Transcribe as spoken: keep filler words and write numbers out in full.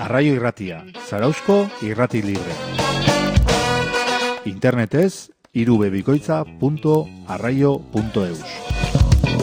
Arraio Irratia, Zarauzko irrati libre. Internetez, irubebikoitza punto arraio punto eus.